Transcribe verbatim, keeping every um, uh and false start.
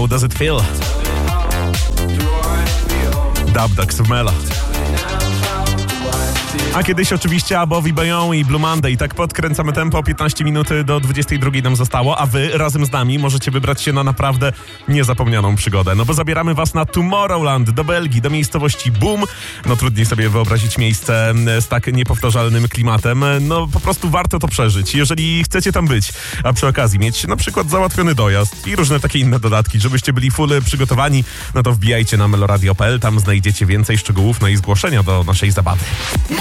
How Does It Feel? Dub Dogs w Melo. A kiedyś oczywiście Abowi Bayon i Blue Monday. Tak podkręcamy tempo, piętnaście minut do dwudziestej drugiej nam zostało, a wy razem z nami możecie wybrać się na naprawdę niezapomnianą przygodę. No bo zabieramy was na Tomorrowland, do Belgii, do miejscowości Boom. No trudniej sobie wyobrazić miejsce z tak niepowtarzalnym klimatem. No po prostu warto to przeżyć, jeżeli chcecie tam być. A przy okazji mieć na przykład załatwiony dojazd i różne takie inne dodatki, żebyście byli full przygotowani, no to wbijajcie na meloradio kropka p l, tam znajdziecie więcej szczegółów, no i zgłoszenia do naszej zabawy.